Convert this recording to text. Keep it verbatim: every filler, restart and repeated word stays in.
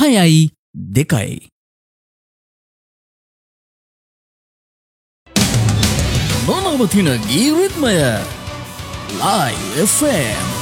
හයයි දෙකයි. නොනවතින ගී රිද්මය ලයිව් එෆ් එම්